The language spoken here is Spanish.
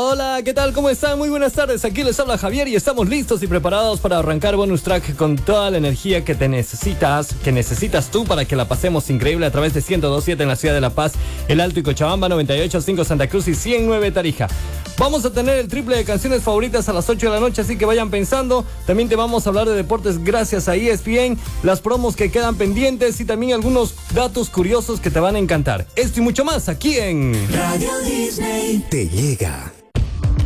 Hola, ¿qué tal? ¿Cómo están? Muy buenas tardes. Aquí les habla Javier y estamos listos y preparados para arrancar Bonus Track con toda la energía que necesitas tú para que la pasemos increíble a través de 102.7 en la ciudad de La Paz, El Alto y Cochabamba, 98.5 Santa Cruz y 109 Tarija. Vamos a tener el triple de canciones favoritas a las 8 de la noche, así que vayan pensando. También te vamos a hablar de deportes gracias a ESPN, las promos que quedan pendientes y también algunos datos curiosos que te van a encantar. Esto y mucho más aquí en Radio Disney. Te llega.